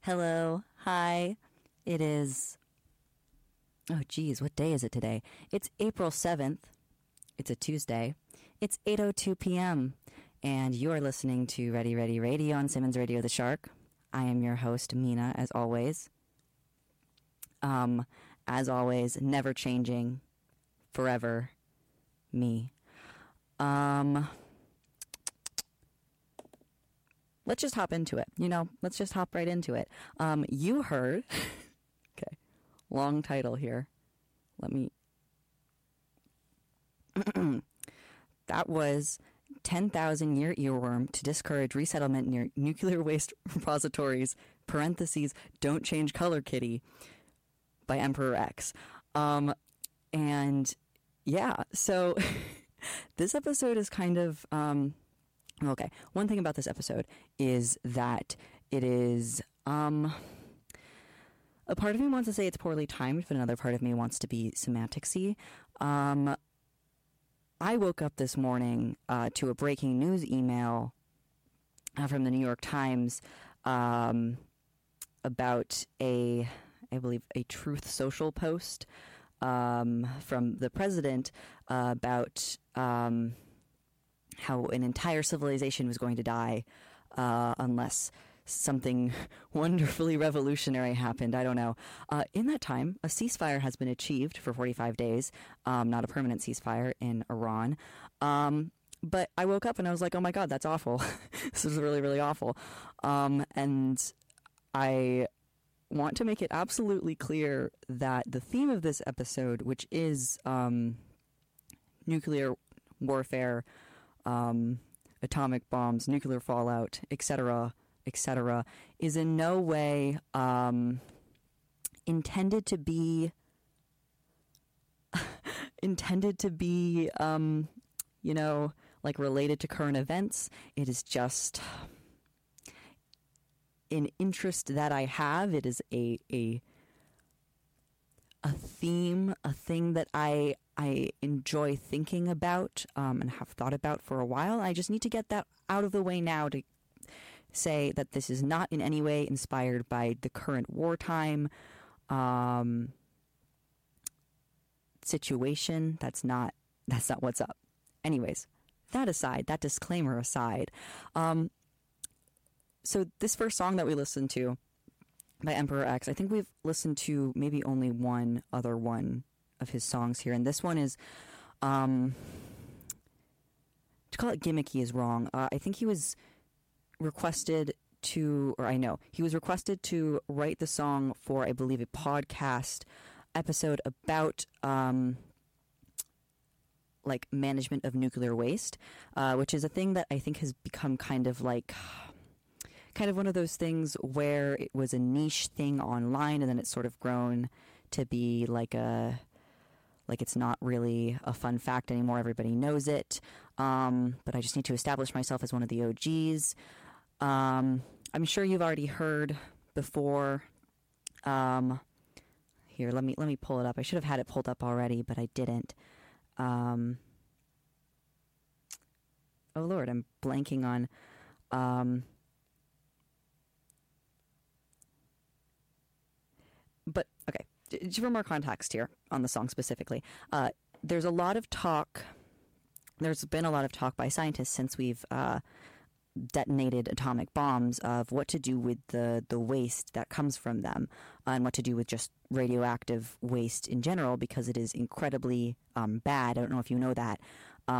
Hello. Hi. It is... Oh, geez. What day is it today? It's April 7th. It's a Tuesday. It's 8:02 p.m. And you are listening to Ready Ready Radio on Simmons Radio the Shark. I am your host, Mina, as always. As always, never changing. Forever. Me. Let's just hop into it. Let's just hop right into it. You heard... Okay. Long title here. Let me... That was 10,000-year earworm to discourage resettlement near nuclear waste repositories, parentheses, don't change color kitty, by Emperor X. And yeah, so this episode is kind of... Okay, one thing about this episode is that it is... a part of me wants to say it's poorly timed, but another part of me wants to be semanticsy. I woke up this morning to a breaking news email from the New York Times about I believe, a Truth Social post from the president about how an entire civilization was going to die unless something wonderfully revolutionary happened. I don't know. In that time, a ceasefire has been achieved for 45 days, not a permanent ceasefire in Iran. But I woke up and I was like, oh my God, that's awful. This is really, really awful. And I want to make it absolutely clear that the theme of this episode, which is nuclear warfare, atomic bombs, nuclear fallout, etc., is in no way intended to be like related to current events. It is just an interest that I have. It is a theme, a thing that I enjoy thinking about and have thought about for a while. I just need to get that out of the way now to say that this is not in any way inspired by the current wartime situation. That's not what's up. Anyways, that aside, that disclaimer aside, so this first song that we listened to by Emperor X, I think we've listened to maybe only one other one of his songs here, and this one is to call it gimmicky is wrong. I think he was requested to write the song for, I believe, a podcast episode about like management of nuclear waste, which is a thing that I think has become kind of one of those things where it was a niche thing online and then it's sort of grown to be like it's not really a fun fact anymore. Everybody knows it. But I just need to establish myself as one of the OGs. I'm sure you've already heard before. Here, let me pull it up. I should have had it pulled up already, but I didn't. Oh Lord, I'm blanking on. But okay, for more context here on the song specifically, there's been a lot of talk by scientists since we've detonated atomic bombs of what to do with the waste that comes from them, and what to do with just radioactive waste in general, because it is incredibly bad. I don't know if you know that.